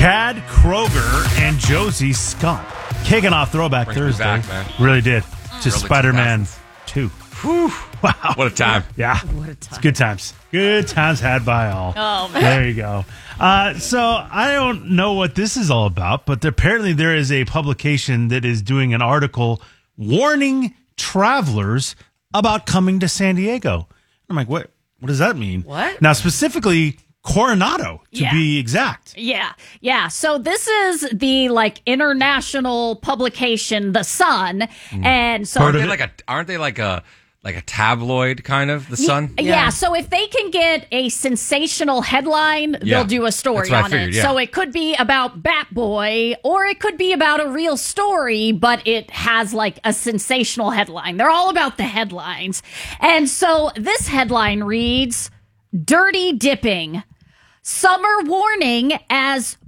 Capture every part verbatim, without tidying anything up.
Chad Kroger and Josie Scott kicking off Throwback Brings me Thursday. back, man. Really did. To Early Spider-Man two. Whew. Wow. What a time. Yeah. What a time. It's good times. Good times had by all. Oh, man. There you go. Uh, so I don't know what this is all about, but apparently there is a publication that is doing an article warning travelers about coming to San Diego. I'm like, what? What does that mean? What? Now, specifically Coronado, to Yeah. be exact. Yeah, yeah. So this is the like international publication, The Sun, and so Heard Aren't of they it? like a? Aren't they like a like a tabloid kind of? The Sun. Yeah. Yeah. So if they can get a sensational headline, Yeah. they'll do a story That's what I on figured, it. yeah. So it could be about Bat Boy, or it could be about a real story, but it has like a sensational headline. They're all about the headlines. And so this headline reads, "Dirty Dipping. Summer warning as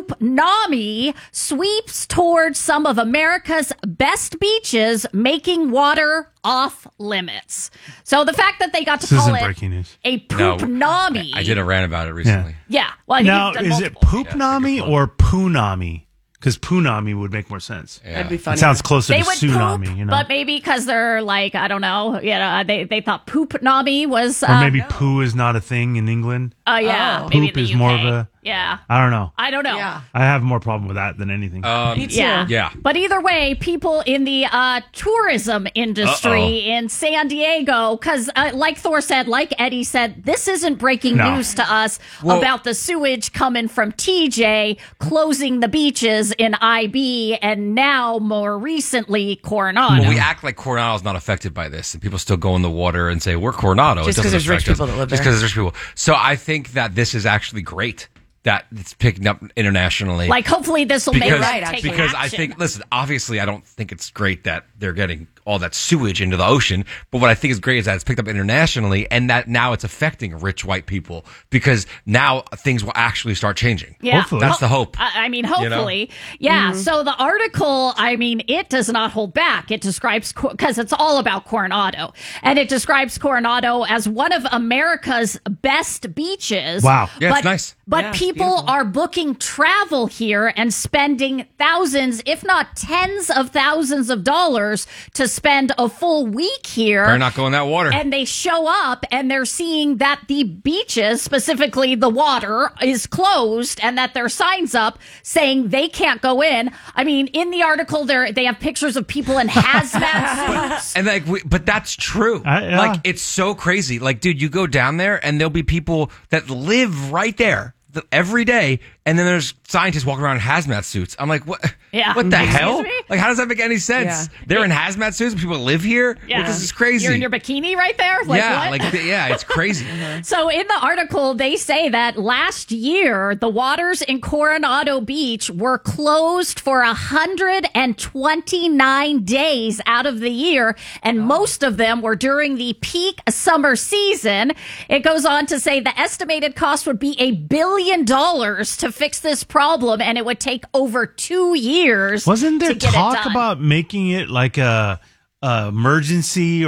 Poopnami sweeps towards some of America's best beaches, making water off limits." So the fact that they got to This call isn't it breaking news. a No, Poopnami. I did a rant about it recently. Yeah. Well, he's Now, done is it multiple. Poopnami Yeah, it's a good or Poonami? Because Poonami would make more sense. Yeah. That'd be It funny. sounds closer They to would tsunami, poop, you know? but maybe because they're like, I don't know, you know, they, they thought Poopnami was, uh, or maybe poo is not a thing in England. oh, yeah. Oh. Maybe Poop the is U K. more of a- Yeah. I don't know. I don't know. Yeah. I have more problem with that than anything. Um, Me too. Yeah. Yeah. But either way, people in the uh, tourism industry in San Diego, because uh, like Thor said, like Eddie said, this isn't breaking No. news to us Well- about the sewage coming from T J closing the beaches in I B and now more recently Coronado. Well, we act like Coronado's not affected by this, and people still go in the water and say we're Coronado. Just It 'cause doesn't there's rich affect us. people that live Just there. because there's rich people. So I think that this is actually great that it's picking up internationally. like, hopefully this will make because, them right, take actually. because I action. think, listen, obviously I don't think it's great that they're getting all that sewage into the ocean, but what I think is great is that it's picked up internationally and that now it's affecting rich white people because now things will actually start changing. Yeah. Hopefully. That's the hope. I I mean, know? hopefully. Yeah. So the article, I mean, it does not hold back. It describes, because it's all about Coronado, and it describes Coronado as one of America's best beaches. Wow. Yeah, it's but, nice. But Yeah, it's people beautiful. are booking travel here and spending thousands, if not tens of thousands of dollars to spend a full week here. Better not go in that water. And they show up and they're seeing that the beaches, specifically the water, is closed and that there are signs up saying they can't go in. I mean, in the article, there they have pictures of people in hazmat suits. And like, we, but that's true. Uh, yeah. Like, it's so crazy. Like, dude, you go down there, and there'll be people that live right there th- every day, and then there's scientists walking around in hazmat suits. I'm like, what? Yeah. What the Excuse hell? me? Like, how does that make any sense? Yeah. They're in hazmat suits. People live here. Yeah. Like, this is crazy. You're in your bikini right there? Like, yeah, what? like, th- yeah, it's crazy. So in the article, they say that last year, the waters in Coronado Beach were closed for one hundred twenty-nine days out of the year, and most of them were during the peak summer season. It goes on to say the estimated cost would be a billion dollars to fix this problem, and it would take over two years. Wasn't there to get it talk done. about making it like a, a emergency